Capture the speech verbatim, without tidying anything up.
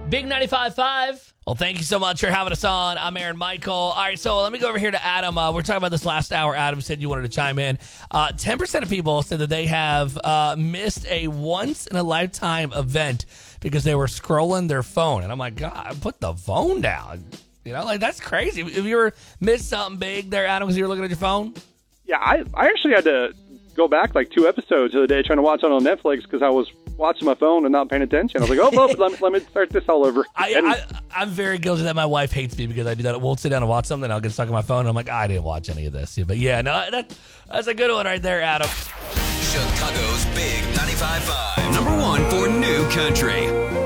Big ninety-five point five. Well, thank you so much for having us on. I'm Aaron Michael. All right, so let me go over here to Adam. Uh, we're talking about this last hour. Adam said you wanted to chime in. Uh, ten percent of people said that they have uh, missed a once-in-a-lifetime event because they were scrolling their phone. And I'm like, God, put the phone down. You know, like, that's crazy. Have you ever missed something big there, Adam, because you were looking at your phone? Yeah, I, I actually had to go back like two episodes the other day trying to watch it on Netflix because I was watching my phone and not paying attention. I was like, oh, well, let, me, let me start this all over. I, and, I, I'm very guilty of that. My wife hates me because I do that. We'll sit down and watch something, and I'll get stuck on my phone, and I'm like, I didn't watch any of this. But, yeah, no, that, that's a good one right there, Adam. Chicago's Big ninety-five point five. Number one for New Country.